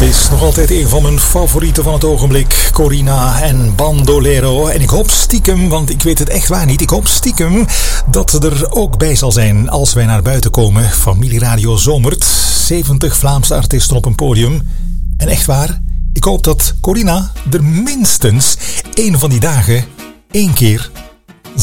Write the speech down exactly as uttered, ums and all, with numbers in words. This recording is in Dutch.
is nog altijd een van mijn favorieten van het ogenblik. Corina en Bandolero. En ik hoop stiekem, want ik weet het echt waar niet, ik hoop stiekem dat ze er ook bij zal zijn als wij naar buiten komen. Familieradio zomert. zeventig Vlaamse artiesten op een podium. En echt waar, ik hoop dat Corina er minstens één van die dagen één keer